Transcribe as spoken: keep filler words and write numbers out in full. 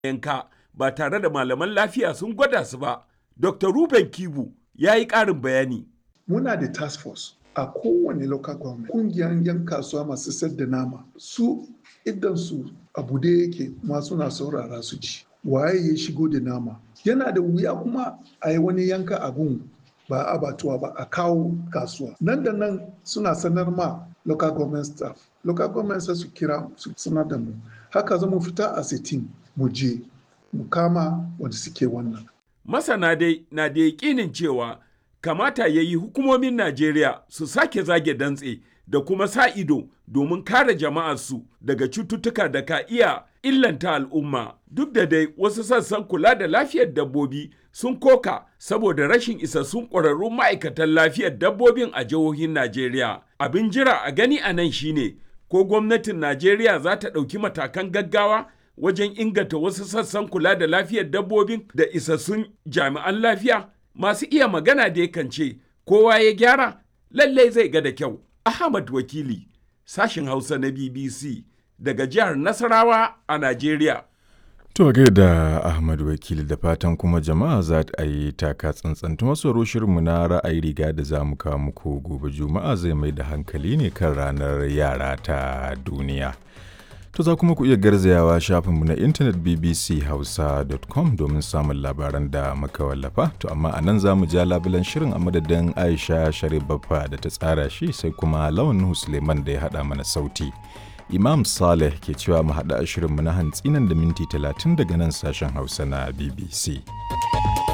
yanka ba tare da malaman lafiya sun gwada su ba. Dokta Ruben Kibu ya yi ƙarin bayani. Muna da task force a kowane local government. Kungiyar yan kasuwa masu sayar da nama su idan su a bude yake ma suna saurara su ci. Waye ya shigo da nama? Yana da wuya kuma a yi wani yanka a gun ba abatuwa ba a kawo kasuwa. Nan da nan suna sanar ma local government staff. Local government sai su kira su sanar da mu. Haka za mu fita a sitin mu je mu kama wanda suke wannan. Masana dai na da yaƙinin cewa kamata ya yi hukumomin Najeriya su sake zage dantse da kuma sa ido domin kare jama'arsu daga cututtuka da ka iya illanta al'umma. Duk da dai wasu sassan kula da lafiyar dabbobi sun koka saboda rashin isassun ƙwararrun ma'aikatan lafiyar dabbobin a jihohin Najeriya. Abin jira a gani a nan shine ko gwamnatin Najeriya za ta ɗauki matakan gaggawa wajen inganta wasu sassan kula da lafiyar dabbobin da isassun jami'an lafiya. Masu iya magana da yakan ce kowa ya gyara lallai zai ga da kyau. Ahmad Wakili, sashin Hausa na B B C daga jihar Nasarawa a Najeriya. To da Ahmad Wakili da fatan kuma jama'a za ta yi taka tsantsan. Masu shirinmu na ra'ayi riga da za mu kawo muku gobe Juma'a zai mai da hankali ne kan ranar yara ta duniya. To za kuma ku iya garzayawa shafinmu na intanet b b c hausa dot com domin samun labaran da muka wallafa. To amma a nan za mu ja labulan shirin a madadin Aisha Sharif Baffa da ta tsara shi sai kuma Lawan Nuhu Suleiman da ya haɗa mana sauti. Imam Saleh ke cewa mu haɗa shirinmu na hantsi nan da minti talatin daga nan sashen Hausa na B B C.